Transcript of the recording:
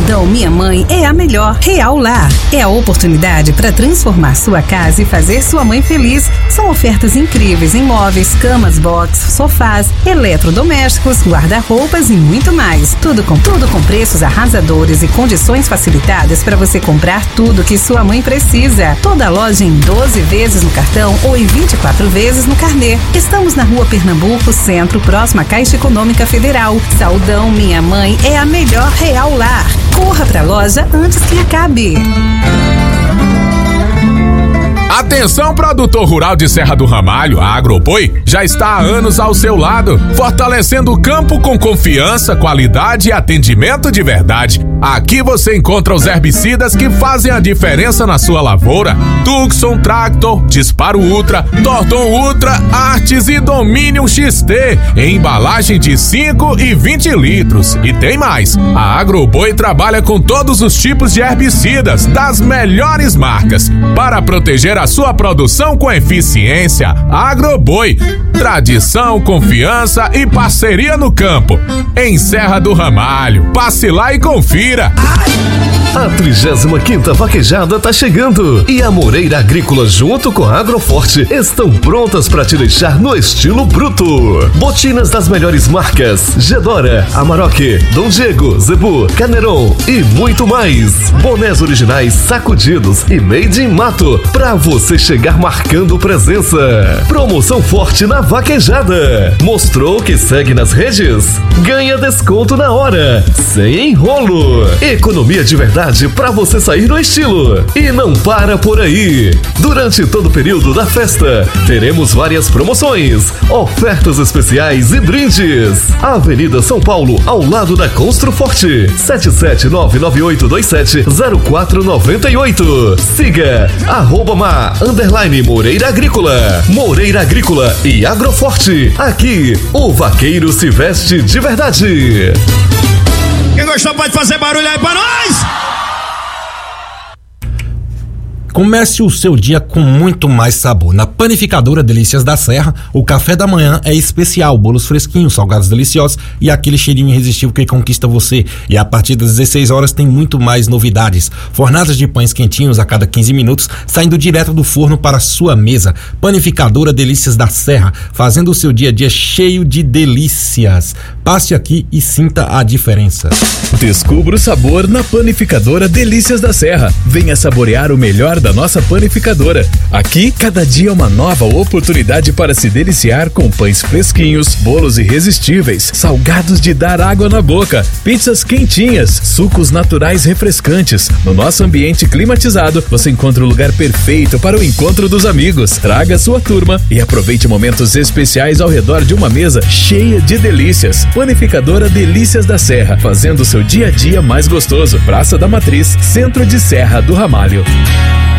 Saldão Minha Mãe é a melhor. Real Lar é a oportunidade para transformar sua casa e fazer sua mãe feliz. São ofertas incríveis em móveis, camas, box, sofás, eletrodomésticos, guarda-roupas e muito mais. Tudo com preços arrasadores e condições facilitadas para você comprar tudo que sua mãe precisa. Toda a loja em 12 vezes no cartão ou em 24 vezes no carnê. Estamos na Rua Pernambuco, Centro, próxima à Caixa Econômica Federal. Saldão Minha Mãe é a melhor. Real Lar. Corra pra loja antes que acabe. Atenção, produtor rural de Serra do Ramalho, a Agroboi já está há anos ao seu lado, fortalecendo o campo com confiança, qualidade e atendimento de verdade. Aqui você encontra os herbicidas que fazem a diferença na sua lavoura: Tucson, Tractor, Disparo Ultra, Torton Ultra, Artes e Dominium XT, em embalagem de 5 e 20 litros. E tem mais, a Agroboi trabalha com todos os tipos de herbicidas das melhores marcas para proteger a sua produção com eficiência. Agroboi, tradição, confiança e parceria no campo. Em Serra do Ramalho, passe lá e confira. A 35ª Vaquejada tá chegando e a Moreira Agrícola junto com a Agroforte estão prontas para te deixar no estilo bruto. Botinas das melhores marcas: Gedora, Amarok, Dom Diego, Zebu, Caneron e muito mais. Bonés originais sacudidos e made in mato pra você chegar marcando presença. Promoção forte na Vaquejada. Mostrou que segue nas redes? Ganha desconto na hora, sem enrolo. Economia de verdade pra você sair no estilo. E não para por aí. Durante todo o período da festa, teremos várias promoções, ofertas especiais e brindes. Avenida São Paulo, ao lado da Construforte, 77998270498. Siga @ma_Moreira Agrícola. Moreira Agrícola e Agroforte. Aqui, o vaqueiro se veste de verdade. Quem gostou pode fazer barulho aí pra nós! Comece o seu dia com muito mais sabor. Na Panificadora Delícias da Serra, o café da manhã é especial. Bolos fresquinhos, salgados deliciosos e aquele cheirinho irresistível que conquista você. E a partir das 16 horas tem muito mais novidades. Fornadas de pães quentinhos a cada 15 minutos, saindo direto do forno para a sua mesa. Panificadora Delícias da Serra, fazendo o seu dia a dia cheio de delícias. Passe aqui e sinta a diferença. Descubra o sabor na Panificadora Delícias da Serra. Venha saborear o melhor da nossa panificadora. Aqui, cada dia é uma nova oportunidade para se deliciar com pães fresquinhos, bolos irresistíveis, salgados de dar água na boca, pizzas quentinhas, sucos naturais refrescantes. No nosso ambiente climatizado, você encontra o lugar perfeito para o encontro dos amigos. Traga sua turma e aproveite momentos especiais ao redor de uma mesa cheia de delícias. Panificadora Delícias da Serra, fazendo o seu dia a dia mais gostoso. Praça da Matriz, Centro de Serra do Ramalho.